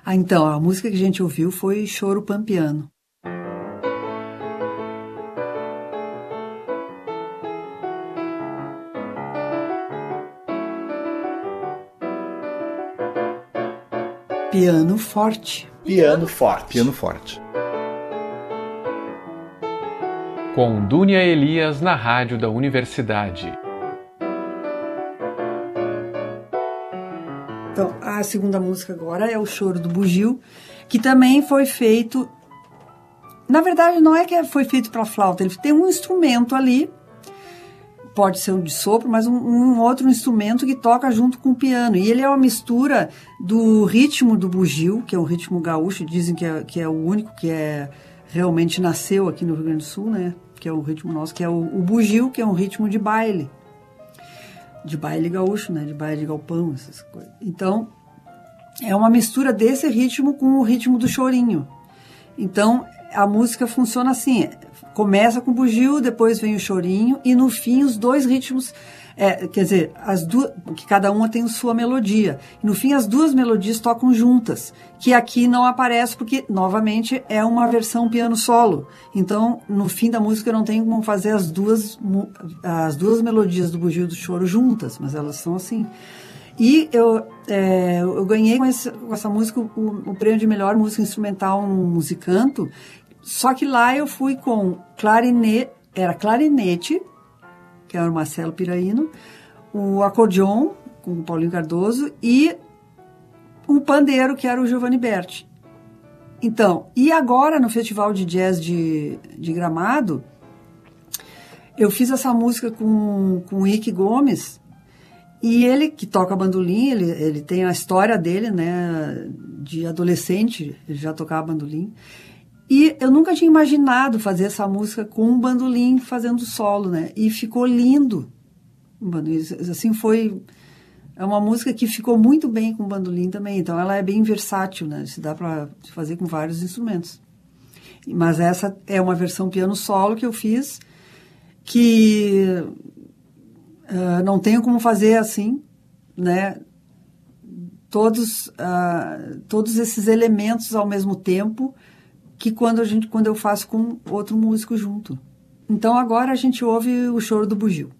Então, a música que a gente ouviu foi Choro Pampiano. Piano forte. Piano forte. Piano forte. Com Dúnia Elias na rádio da universidade. Então, a segunda música agora é o Choro do Bugio, que também foi feito... Na verdade, não é que foi feito para flauta, ele tem um instrumento ali, pode ser um de sopro, mas um outro instrumento que toca junto com o piano. E ele é uma mistura do ritmo do bugio, que é um ritmo gaúcho, dizem que é o único que realmente nasceu aqui no Rio Grande do Sul, né? Que é o ritmo nosso, que é o bugio, que é um ritmo de baile. De baile gaúcho, né? De baile de galpão, essas coisas. Então, é uma mistura desse ritmo com o ritmo do chorinho. Então, a música funciona assim, começa com o bugio, depois vem o chorinho, e no fim os dois ritmos, quer dizer, as duas, que cada uma tem sua melodia. E no fim as duas melodias tocam juntas, que aqui não aparece porque, novamente, é uma versão piano solo. Então, no fim da música eu não tenho como fazer as duas melodias do bugio e do choro juntas, mas elas são assim. E eu ganhei com essa música o prêmio de melhor música instrumental no Musicanto, só que lá eu fui com clarinete, que era o Marcelo Piraíno, o acordeon, com o Paulinho Cardoso, e o pandeiro, que era o Giovanni Berti. Então, e agora no Festival de Jazz de Gramado, eu fiz essa música com o Rick Gomes, e ele, que toca bandolim, ele tem a história dele, né, de adolescente, ele já tocava bandolim. E eu nunca tinha imaginado fazer essa música com um bandolim fazendo solo, né? E ficou lindo. Assim, é uma música que ficou muito bem com o bandolim também. Então, ela é bem versátil, né? Se dá para fazer com vários instrumentos. Mas essa é uma versão piano solo que eu fiz, que... não tenho como fazer assim, né? Todos esses elementos ao mesmo tempo que quando eu faço com outro músico junto. Então agora a gente ouve o Choro do Bugio.